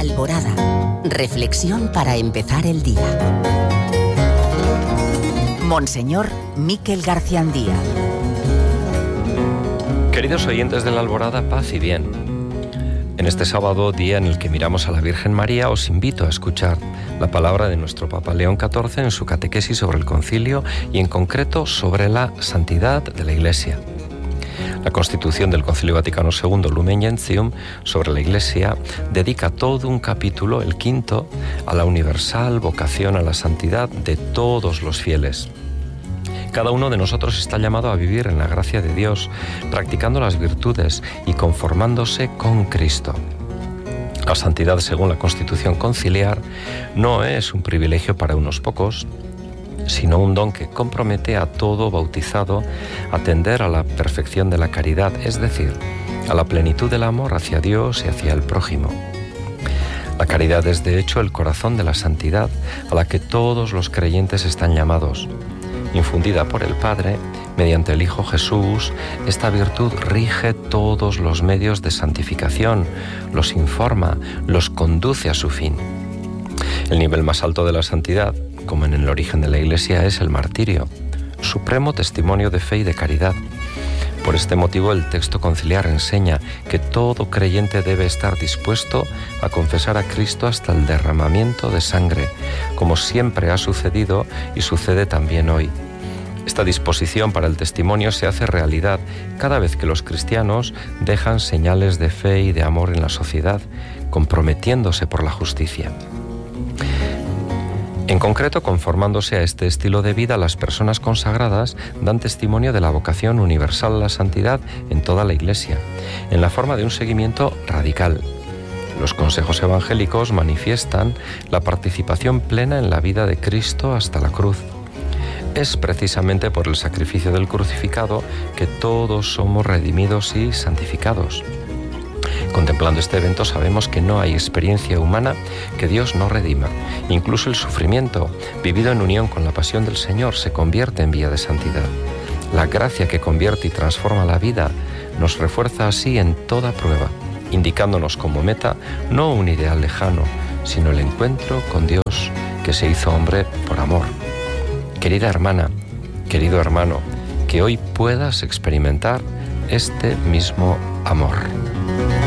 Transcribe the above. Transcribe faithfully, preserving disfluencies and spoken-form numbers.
Alborada. Reflexión para empezar el día. Monseñor Miquel Garciandía. Queridos oyentes de la Alborada, paz y bien. En este sábado, día en el que miramos a la Virgen María, os invito a escuchar la palabra de nuestro Papa León catorce en su catequesis sobre el concilio y en concreto sobre la santidad de la Iglesia. La Constitución del Concilio Vaticano segundo, Lumen Gentium, sobre la Iglesia, dedica todo un capítulo, el quinto, a la universal vocación a la santidad de todos los fieles. Cada uno de nosotros está llamado a vivir en la gracia de Dios, practicando las virtudes y conformándose con Cristo. La santidad, según la Constitución conciliar, no es un privilegio para unos pocos, sino un don que compromete a todo bautizado a tender a la perfección de la caridad, es decir, a la plenitud del amor hacia Dios y hacia el prójimo. La caridad es, de hecho, el corazón de la santidad a la que todos los creyentes están llamados. Infundida por el Padre, mediante el Hijo Jesús, esta virtud rige todos los medios de santificación, los informa, los conduce a su fin. El nivel más alto de la santidad, como en el origen de la Iglesia, es el martirio, supremo testimonio de fe y de caridad. Por este motivo, el texto conciliar enseña que todo creyente debe estar dispuesto a confesar a Cristo hasta el derramamiento de sangre, como siempre ha sucedido y sucede también hoy. Esta disposición para el testimonio se hace realidad cada vez que los cristianos dejan señales de fe y de amor en la sociedad, comprometiéndose por la justicia. En concreto, conformándose a este estilo de vida, las personas consagradas dan testimonio de la vocación universal a la santidad en toda la Iglesia, en la forma de un seguimiento radical. Los consejos evangélicos manifiestan la participación plena en la vida de Cristo hasta la cruz. Es precisamente por el sacrificio del crucificado que todos somos redimidos y santificados. Contemplando este evento sabemos que no hay experiencia humana que Dios no redima. Incluso el sufrimiento, vivido en unión con la pasión del Señor, se convierte en vía de santidad. La gracia que convierte y transforma la vida nos refuerza así en toda prueba, indicándonos como meta no un ideal lejano, sino el encuentro con Dios que se hizo hombre por amor. Querida hermana, querido hermano, que hoy puedas experimentar este mismo amor.